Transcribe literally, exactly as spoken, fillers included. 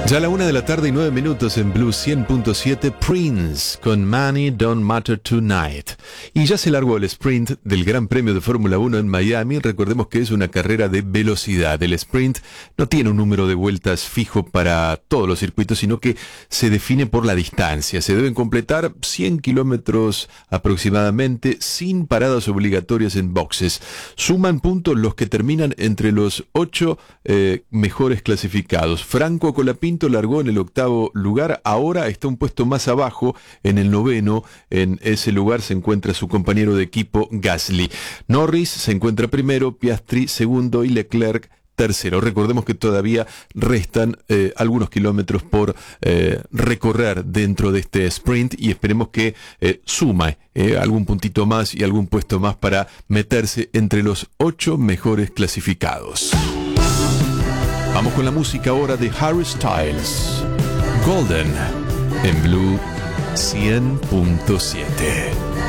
Ya a la una de la tarde y nueve minutos en Blue cien punto siete, Prince con Money Don't Matter Tonight. Y ya se largó el sprint del Gran Premio de Fórmula uno en Miami. Recordemos que es una carrera de velocidad. El sprint no tiene un número de vueltas fijo para todos los circuitos, sino que se define por la distancia. Se deben completar cien kilómetros aproximadamente, sin paradas obligatorias en boxes. Suman puntos los que terminan entre los ocho eh, mejores clasificados. Franco Colapinto largó en el octavo lugar, ahora está un puesto más abajo, en el noveno. En ese lugar se encuentra su compañero de equipo Gasly. Norris se encuentra primero, Piastri segundo y Leclerc tercero. Recordemos que todavía restan eh, algunos kilómetros por eh, recorrer dentro de este sprint y esperemos que eh, suma eh, algún puntito más y algún puesto más para meterse entre los ocho mejores clasificados. Vamos con la música ahora de Harry Styles, Golden, en Blue cien punto siete.